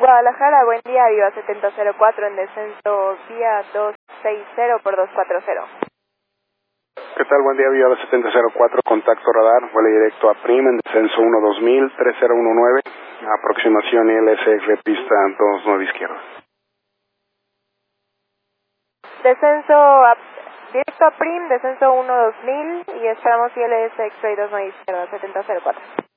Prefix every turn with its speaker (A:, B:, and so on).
A: Guadalajara, buen día, Viva 7004 en descenso vía 260 por 240.
B: ¿Qué tal? Buen día, Viva 7004, contacto radar, vuelo directo a PRIM en descenso 12000, 3019, aproximación ILSF pista 29 izquierda.
A: Directo a PRIM, descenso 12000 y esperamos ILS X-Ray 29 izquierda, 7004.